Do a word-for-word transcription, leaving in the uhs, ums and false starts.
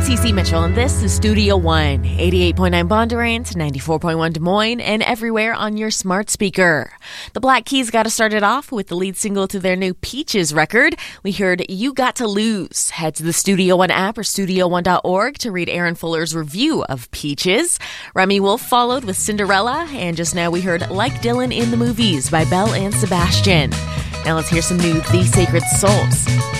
Cece Mitchell, and this is Studio One, eighty-eight point nine Bondurant, ninety-four point one Des Moines, and everywhere on your smart speaker. The Black Keys got us started off with the lead single to their new Peaches record. We heard You Got to Lose. Head to the Studio One app or studio one dot org to read Aaron Fuller's review of Peaches. Remy Wolf followed with Cinderella, and just now we heard Like Dylan in the Movies by Belle and Sebastian. Now let's hear some new The Sacred Souls.